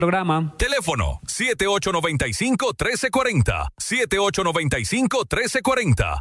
Programa. Teléfono 7895-1340, 7895-1340,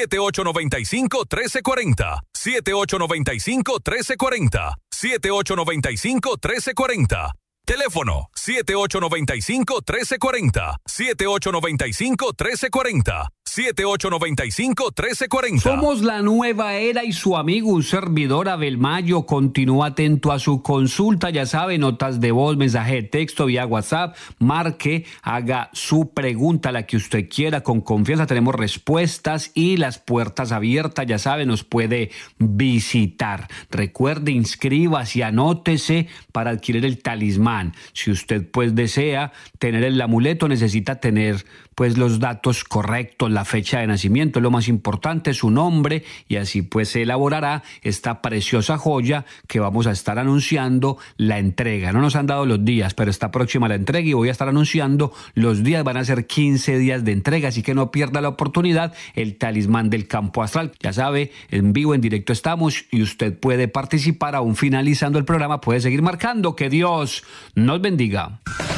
7895-1340, 7895-1340, 7895-1340. Teléfono 7895-1340, 7895-1340, 7895-1340. Somos la nueva era y su amigo, un servidor Abel Mayo. Continúa atento a su consulta. Ya sabe, notas de voz, mensaje de texto vía WhatsApp. Marque, haga su pregunta, la que usted quiera. Con confianza tenemos respuestas y las puertas abiertas. Ya sabe, nos puede visitar. Recuerde, inscríbase y anótese para adquirir el talismán. Si usted pues desea tener el amuleto, necesita tener pues los datos correctos, la fecha de nacimiento, lo más importante, su nombre, y así pues se elaborará esta preciosa joya que vamos a estar anunciando la entrega. No nos han dado los días, pero está próxima la entrega y voy a estar anunciando los días. Van a ser 15 días de entrega, así que no pierda la oportunidad. El talismán del campo astral, ya sabe, en vivo, en directo estamos y usted puede participar. Aún finalizando el programa puede seguir marcando. Que Dios nos bendiga.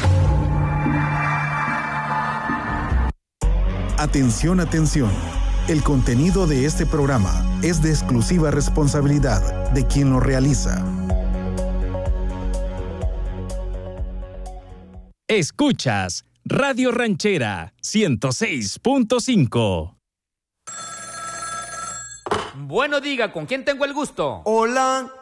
Atención, atención. El contenido de este programa es de exclusiva responsabilidad de quien lo realiza. Escuchas Radio Ranchera 106.5. Bueno, diga, ¿con quién tengo el gusto? Hola,